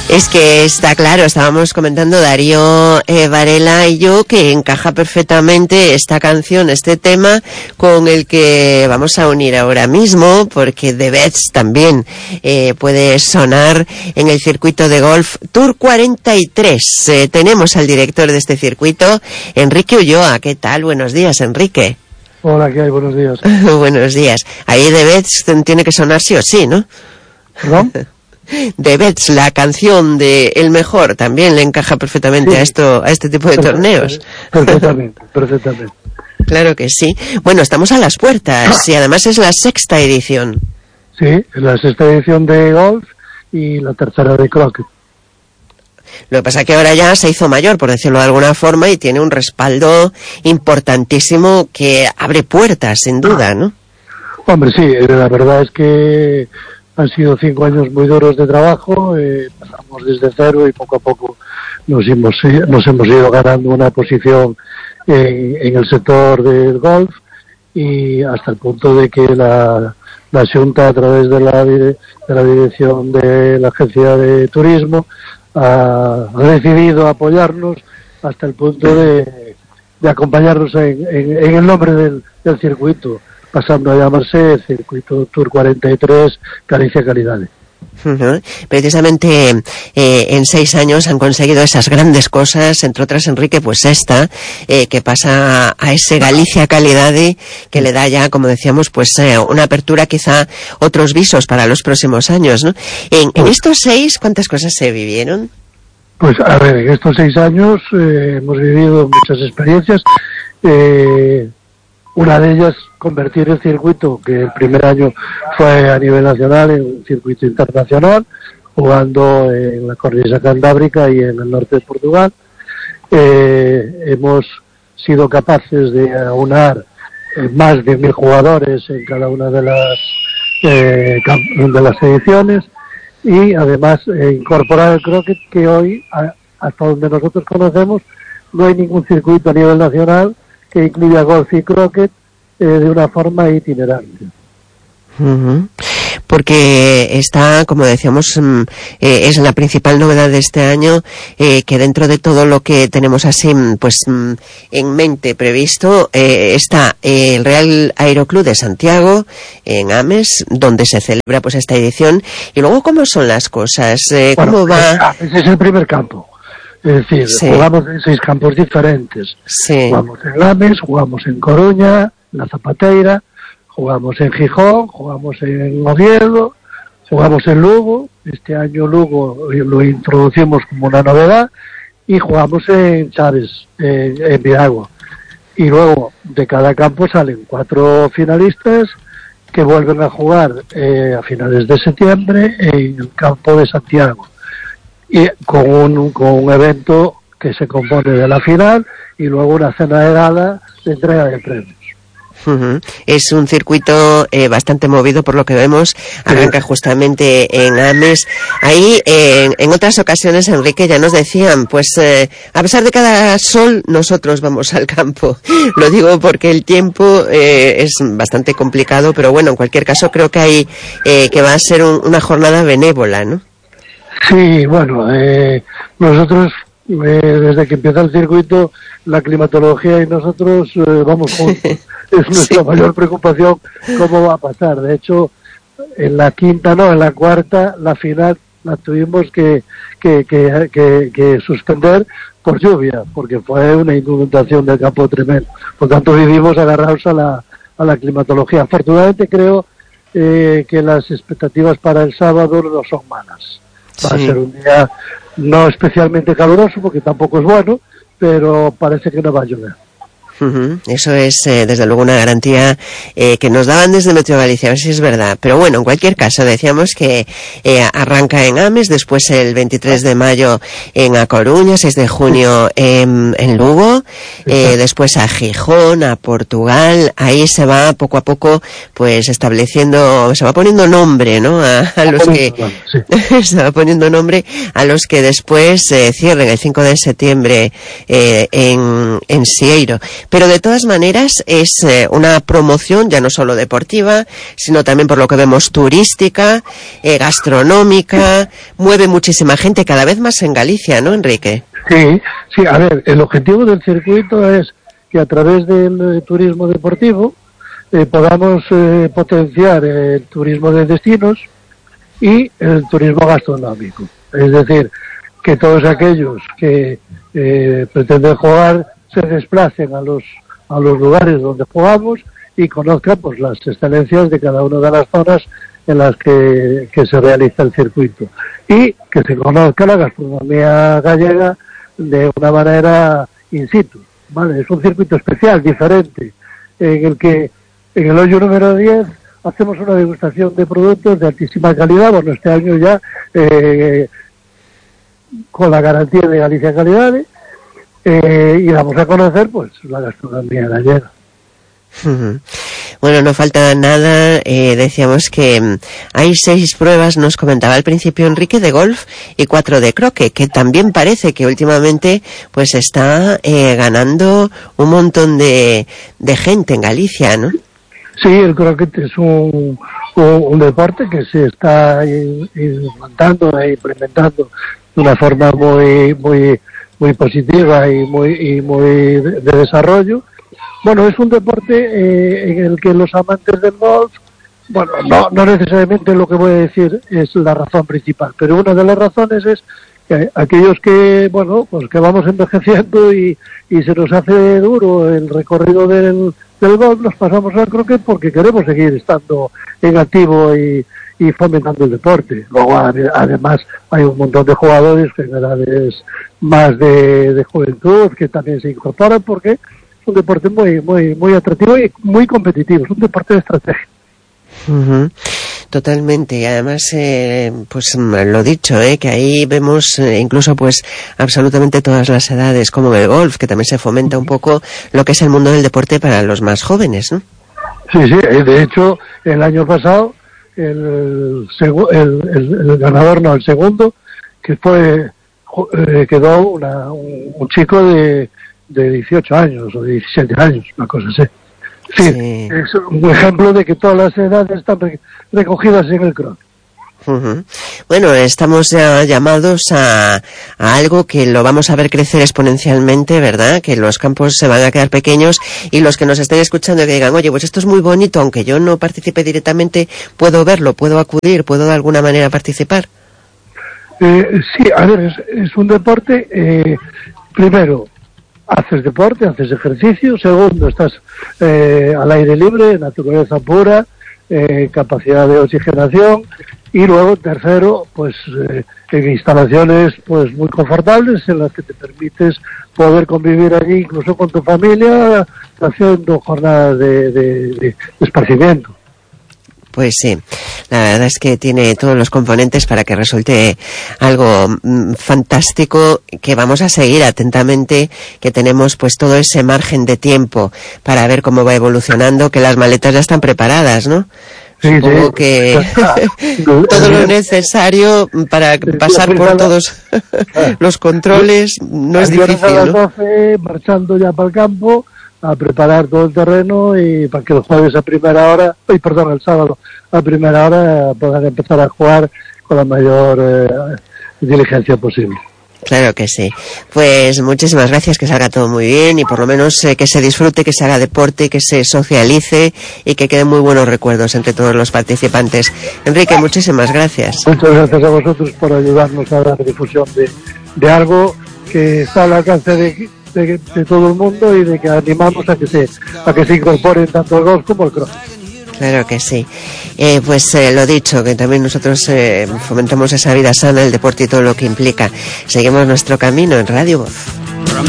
Es que está claro, estábamos comentando Darío Varela y yo que encaja perfectamente esta canción, este tema con el que vamos a unir ahora mismo, porque The Bets también puede sonar en el circuito de golf Tour 43. Tenemos al director de este circuito, Enrique Ulloa. ¿Qué tal? Buenos días, Enrique. Hola, ¿qué hay? Buenos días. Buenos días. Ahí The Bets tiene que sonar sí o sí, ¿no? ¿Perdón? The Bets, la canción de El Mejor, también le encaja perfectamente sí, a este tipo de torneos. Perfectamente. Claro que sí. Bueno, estamos a las puertas y además es la 6ª edición. Sí, es la 6ª edición de golf y la 3ª de croquet. Lo que pasa es que ahora ya se hizo mayor, por decirlo de alguna forma, y tiene un respaldo importantísimo que abre puertas, sin duda, ¿no? Hombre, sí, la verdad es que han sido 5 años muy duros de trabajo, empezamos desde cero y poco a poco nos hemos ido ganando una posición en el sector del golf, y hasta el punto de que la Xunta, a través de la dirección de la Agencia de Turismo, ha decidido apoyarnos hasta el punto de acompañarnos en el nombre del circuito, pasando a llamarse Circuito Tour 43 Galicia Calidades. Uh-huh. Precisamente en 6 años han conseguido esas grandes cosas, entre otras, Enrique, pues esta, que pasa a ese Galicia Calidade, que le da ya, como decíamos, pues una apertura, quizá otros visos para los próximos años, ¿no? En estos 6, ¿cuántas cosas se vivieron? Pues a ver, en estos 6 años hemos vivido muchas experiencias. Una de ellas, convertir el circuito, que el primer año fue a nivel nacional, en un circuito internacional, jugando en la cornisa cantábrica y en el norte de Portugal. Hemos sido capaces de aunar más de 1.000 jugadores en cada una de las ediciones, y además incorporar el croquet, que hoy, hasta donde nosotros conocemos, no hay ningún circuito a nivel nacional que incluya golf y croquet de una forma itinerante. Uh-huh. Porque está, como decíamos, es la principal novedad de este año, que dentro de todo lo que tenemos así, pues en mente previsto, está el Real Aeroclub de Santiago, en Ames, donde se celebra pues esta edición. Y luego, ¿cómo son las cosas? ¿Cómo va? Ese es el primer campo. Es decir, sí, jugamos en 6 campos diferentes. Sí. Jugamos en Ames, jugamos en Coruña, en La Zapateira, jugamos en Gijón, jugamos en Oviedo, jugamos en Lugo. Este año Lugo lo introducimos como una novedad, y jugamos en Chaves, en Viagua. Y luego de cada campo salen 4 finalistas que vuelven a jugar a finales de septiembre en el campo de Santiago, y con un evento que se compone de la final y luego una cena de gala de entrega de premios. Uh-huh. Es un circuito bastante movido, por lo que vemos. Arranca justamente en Ames. Ahí, en otras ocasiones, Enrique, ya nos decían, pues a pesar de cada sol, nosotros vamos al campo. Lo digo porque el tiempo es bastante complicado, pero bueno, en cualquier caso creo que hay que va a ser una jornada benévola, ¿no? Sí, bueno, nosotros desde que empieza el circuito, la climatología y nosotros vamos juntos. Es nuestra mayor preocupación cómo va a pasar. De hecho, en la cuarta, la final la tuvimos que suspender por lluvia, porque fue una inundación del campo tremendo. Por tanto, vivimos agarrados a la climatología. Afortunadamente, creo que las expectativas para el sábado no son malas. Va a ser un día no especialmente caluroso, porque tampoco es bueno, pero parece que no va a llover. Uh-huh. Eso es desde luego una garantía que nos daban desde Meteo Galicia, a ver si es verdad. Pero bueno, en cualquier caso decíamos que arranca en Ames, después el 23 de mayo en A Coruña, 6 de junio en Lugo, después a Gijón, a Portugal. Ahí se va poco a poco pues estableciendo, se va poniendo nombre, ¿no? A los que se va poniendo nombre a los que después cierren el 5 de septiembre en Sieiro. pero de todas maneras es una promoción ya no solo deportiva, sino también por lo que vemos turística, gastronómica, mueve muchísima gente, cada vez más en Galicia, ¿no, Enrique? Sí, a ver, el objetivo del circuito es que a través del turismo deportivo podamos potenciar el turismo de destinos y el turismo gastronómico. Es decir, que todos aquellos que pretenden jugar se desplacen a los lugares donde jugamos y conozcan pues las excelencias de cada una de las zonas en las que se realiza el circuito, y que se conozca la gastronomía gallega de una manera in situ, ¿vale? Es un circuito especial, diferente, en el que en el hoyo número 10 hacemos una degustación de productos de altísima calidad. Bueno, este año ya con la garantía de Galicia Calidades, y damos a conocer pues la gastronomía gallega. Bueno, no falta nada. Decíamos que hay 6 pruebas, nos comentaba al principio Enrique, de golf y 4 de croquet, que también parece que últimamente pues está ganando un montón de gente en Galicia, ¿no? Sí, el croquet es un deporte que se está implantando e implementando de una forma muy positiva y muy de desarrollo. Bueno, es un deporte en el que los amantes del golf, bueno, no necesariamente lo que voy a decir es la razón principal, pero una de las razones es que aquellos que, bueno, pues que vamos envejeciendo y se nos hace duro el recorrido del golf, nos pasamos al croquet porque queremos seguir estando en activo y fomentando el deporte. Luego, además, hay un montón de jugadores en edades más de juventud que también se incorporan, porque es un deporte muy atractivo y muy competitivo. Es un deporte de estrategia. Totalmente, y además pues lo dicho, que ahí vemos incluso pues absolutamente todas las edades, como en el golf, que también se fomenta un poco lo que es el mundo del deporte para los más jóvenes, ¿no? Sí, de hecho el año pasado el ganador, no, el segundo, que fue quedó un chico de 18 años o de 17 años, una cosa así. Sí, es un ejemplo de que todas las edades están recogidas en el croquet. Bueno, estamos ya llamados a algo que lo vamos a ver crecer exponencialmente, ¿verdad? Que los campos se van a quedar pequeños, y los que nos estén escuchando y que digan, oye, pues esto es muy bonito, aunque yo no participe directamente, puedo verlo, puedo acudir, puedo de alguna manera participar. Sí, a ver, es un deporte, primero, haces deporte, haces ejercicio. Segundo, estás al aire libre, naturaleza pura, capacidad de oxigenación. Y luego, tercero, pues en instalaciones pues muy confortables, en las que te permites poder convivir allí incluso con tu familia, haciendo jornadas de esparcimiento. Pues sí, la verdad es que tiene todos los componentes para que resulte algo fantástico, que vamos a seguir atentamente, que tenemos pues todo ese margen de tiempo para ver cómo va evolucionando, que las maletas ya están preparadas, ¿no? Supongo que todo lo necesario para pasar por todos los controles no es difícil, ¿no? A las 12, marchando ya para el campo, a preparar todo el terreno, y para que el jueves el sábado a primera hora puedan empezar a jugar con la mayor diligencia posible. Claro que sí. Pues muchísimas gracias, que salga todo muy bien y por lo menos que se disfrute, que se haga deporte, que se socialice y que queden muy buenos recuerdos entre todos los participantes. Enrique, muchísimas gracias. Muchas gracias a vosotros por ayudarnos a dar difusión de algo que está al alcance de todo el mundo, y de que animamos a que se incorporen tanto el golf como el croquet. Claro que sí. Pues lo dicho, que también nosotros fomentamos esa vida sana, el deporte y todo lo que implica. Seguimos nuestro camino en Radio Voz.